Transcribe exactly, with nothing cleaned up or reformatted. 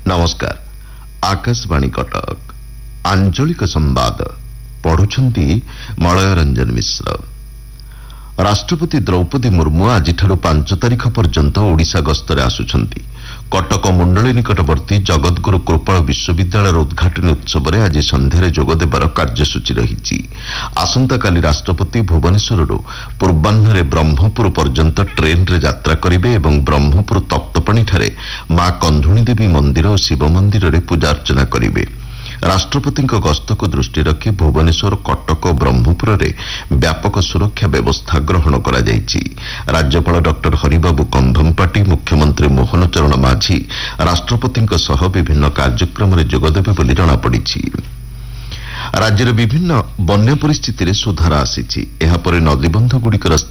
नमस्कार आकाशवाणी कटक आंचलिक संवाद पढ़ुछंती मलय रंजन मिश्र। राष्ट्रपति द्रौपदी मुर्मू आज पांच तारिख पर्यंत ओडिशा गस्तरे आसुछंती। कटक मुंडली निकटवर्ती जगतगुरु कृपाल विश्वविद्यालय उद्घाटन उत्सव में आज संध्यारे जोगदेवार कार्यसूची रही। आसंताकाली राष्ट्रपति भुवनेश्वररू पूर्वाह्न ब्रह्मपुर पर्यंत ट्रेन रे यात्रा करिवे एवं ब्रह्मपुर तप्तपाणी ठारे मां कंधुणी देवी मंदिर और शिव मंदिर रे पूजा अर्चना करिवे। राष्ट्रपति गस्त को दृष्टि रखी भुवनेश्वर कटक और ब्रह्मपुर रे व्यापक सुरक्षा व्यवस्था ग्रहण करा जायछि। राज्यपाल डॉक्टर हरिबाबू कंभमपाटी मुख्यमंत्री मोहन चरण माझी राष्ट्रपति विभिन्न कार्यक्रम में जोगदेवे बोली जनापड़ी। राज्य विभिन्न बन्या परिस्थिति सुधार आसी नदीबंध गुड़िकर